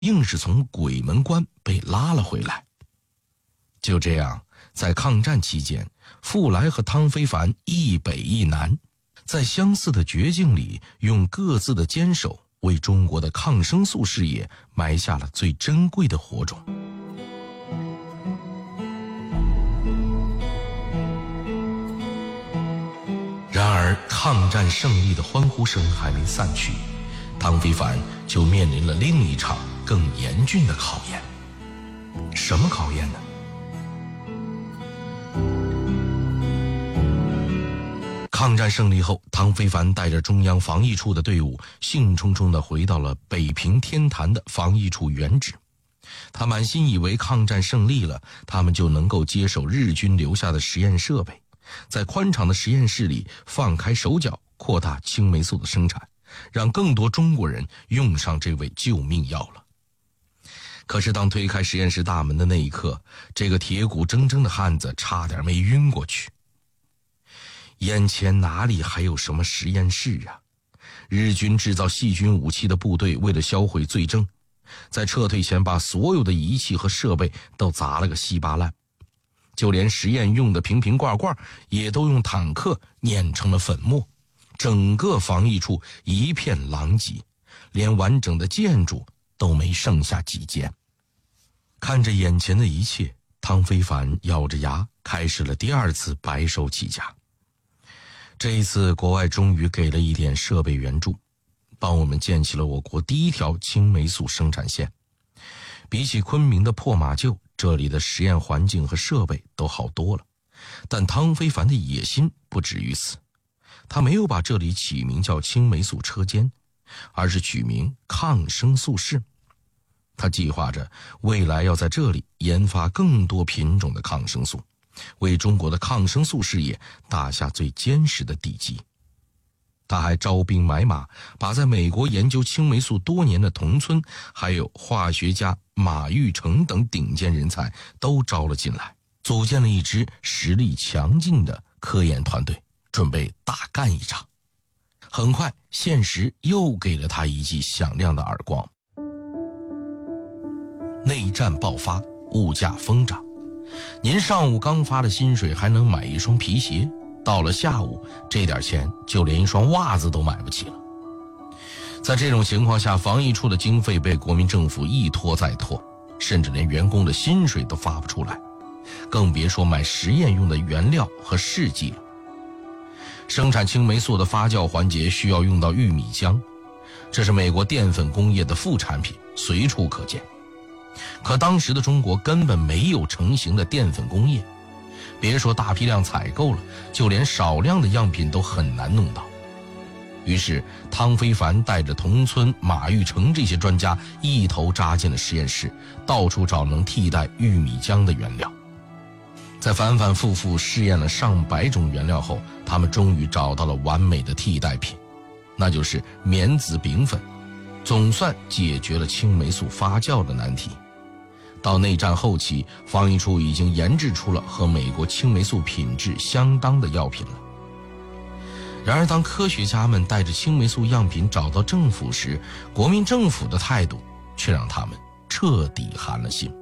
硬是从鬼门关被拉了回来。就这样，在抗战期间，傅来和汤非凡一北一南，在相似的绝境里，用各自的坚守为中国的抗生素事业埋下了最珍贵的火种。然而，抗战胜利的欢呼声还没散去，汤非凡就面临了另一场更严峻的考验。什么考验呢？抗战胜利后，汤非凡带着中央防疫处的队伍，兴冲冲地回到了北平天坛的防疫处原址。他满心以为抗战胜利了，他们就能够接手日军留下的实验设备，在宽敞的实验室里放开手脚，扩大青霉素的生产，让更多中国人用上这味救命药了。可是当推开实验室大门的那一刻，这个铁骨铮铮的汉子差点没晕过去。眼前哪里还有什么实验室啊？日军制造细菌武器的部队为了销毁罪证，在撤退前把所有的仪器和设备都砸了个稀巴烂，就连实验用的瓶瓶罐罐也都用坦克碾成了粉末，整个防疫处一片狼藉，连完整的建筑都没剩下几间。看着眼前的一切，汤非凡咬着牙开始了第二次白手起家。这一次，国外终于给了一点设备援助，帮我们建起了我国第一条青霉素生产线。比起昆明的破马厩，这里的实验环境和设备都好多了。但汤非凡的野心不止于此，他没有把这里起名叫青霉素车间，而是取名抗生素室。他计划着未来要在这里研发更多品种的抗生素，为中国的抗生素事业打下最坚实的地基。他还招兵买马，把在美国研究青霉素多年的童村，还有化学家马玉成等顶尖人才都招了进来，组建了一支实力强劲的科研团队，准备大干一场。很快，现实又给了他一记响亮的耳光。内战爆发，物价疯涨，您上午刚发的薪水还能买一双皮鞋，到了下午，这点钱就连一双袜子都买不起了。在这种情况下，防疫处的经费被国民政府一拖再拖，甚至连员工的薪水都发不出来，更别说买实验用的原料和试剂了。生产青霉素的发酵环节需要用到玉米浆，这是美国淀粉工业的副产品，随处可见。可当时的中国根本没有成型的淀粉工业，别说大批量采购了，就连少量的样品都很难弄到。于是汤非凡带着童村、马玉成这些专家一头扎进了实验室，到处找能替代玉米浆的原料。在反反复复试验了上百种原料后，他们终于找到了完美的替代品，那就是棉子丙粉，总算解决了青霉素发酵的难题。到内战后期，防疫处已经研制出了和美国青霉素品质相当的药品了。然而当科学家们带着青霉素样品找到政府时，国民政府的态度却让他们彻底寒了心。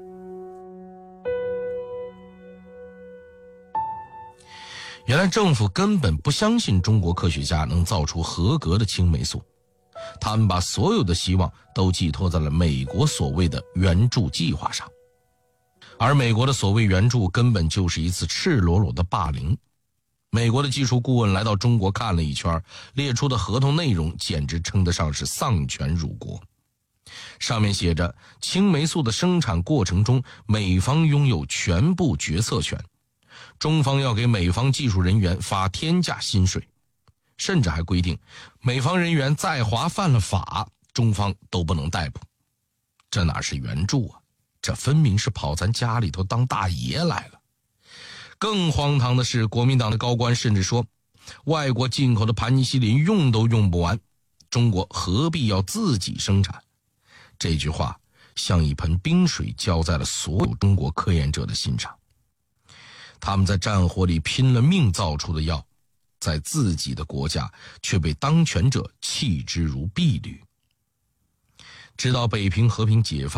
原来政府根本不相信中国科学家能造出合格的青霉素，他们把所有的希望都寄托在了美国所谓的援助计划上，而美国的所谓援助根本就是一次赤裸裸的霸凌。美国的技术顾问来到中国看了一圈，列出的合同内容简直称得上是丧权辱国。上面写着，青霉素的生产过程中，美方拥有全部决策权，中方要给美方技术人员发天价薪水，甚至还规定美方人员在华犯了法，中方都不能逮捕。这哪是援助啊，这分明是跑咱家里头当大爷来了。更荒唐的是，国民党的高官甚至说，外国进口的盘尼西林用都用不完，中国何必要自己生产。这句话像一盆冰水浇在了所有中国科研者的心上。他们在战火里拼了命造出的药，在自己的国家却被当权者弃之如敝履。 直到北平和平解放